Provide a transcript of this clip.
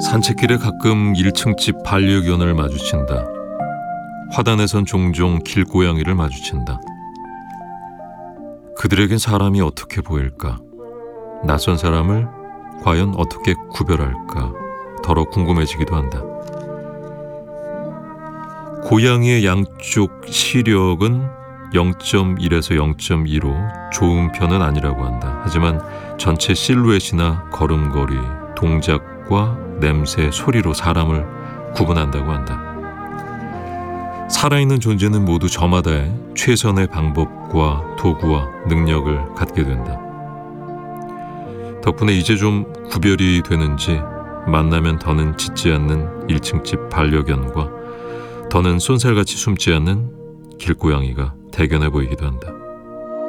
산책길에 가끔 1층 집 반려견을 마주친다. 화단에선 종종 길고양이를 마주친다. 그들에겐 사람이 어떻게 보일까? 낯선 사람을 과연 어떻게 구별할까? 더러 궁금해지기도 한다. 고양이의 양쪽 시력은 0.1에서 0.2로 좋은 편은 아니라고 한다. 하지만 전체 실루엣이나 걸음걸이, 동작과 냄새, 소리로 사람을 구분한다고 한다. 살아있는 존재는 모두 저마다의 최선의 방법과 도구와 능력을 갖게 된다. 덕분에 이제 좀 구별이 되는지 만나면 더는 짖지 않는 1층 집 반려견과 더는 쏜살같이 숨지 않는 길고양이가 대견해 보이기도 한다.